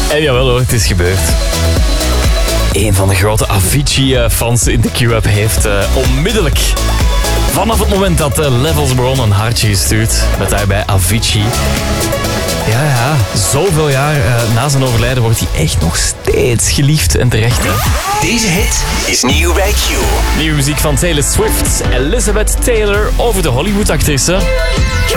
En jawel hoor, het is gebeurd. Een van de grote Avicii-fans in de Q-Up heeft onmiddellijk, vanaf het moment dat Levels begon, een hartje gestuurd. Met daarbij Avicii. Ja, zoveel jaar na zijn overlijden wordt hij echt nog steeds geliefd en terecht. Hè? Deze hit is nieuw bij Q. Nieuwe muziek van Taylor Swift, Elizabeth Taylor over de Hollywood-actrice. Q